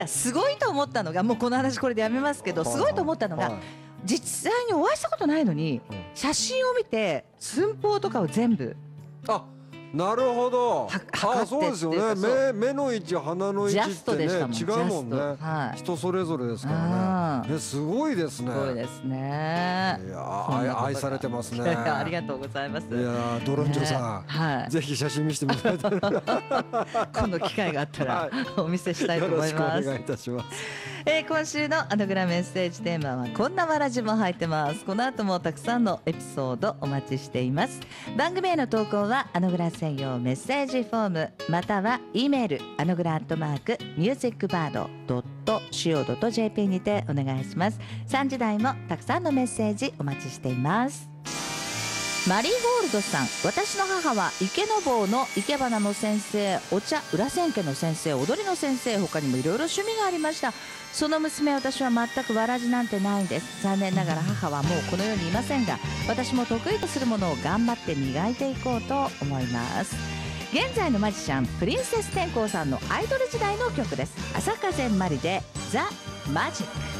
すごいと思ったのが、もうこの話これでやめますけど、すごいと思ったのが、実際にお会いしたことないのに、写真を見て寸法とかを全部なるほど。そうですよね。目の位置、鼻の位置ってね、違うもんね。人それぞれですからね。すごいですね。 すごいですね。 いや、愛されてますね。 ありがとうございます。 いや、ドロンジョさん、ぜひ写真見せてみたいと思います。 今度機会があったらお見せしたいと思います。 よろしくお願いいたします。 今週のアナグラメッセージテーマはこんなわらじも入ってます。この後もたくさんのエピソードお待ちしています。番組への投稿はアナグラ専用メッセージフォームまたは E メールアナグラ@musicbird.co.jp にてお願いします。3時台もたくさんのメッセージお待ちしています。マリーゴールドさん、私の母は池坊の生け花の先生、お茶裏千家の先生、踊りの先生、他にもいろいろ趣味がありました。その娘、私は全くわらじなんてないんです。残念ながら母はもうこの世にいませんが、私も得意とするものを頑張って磨いていこうと思います。現在のマジシャンプリンセス天功さんのアイドル時代の曲です。朝風まりでザ・マジック。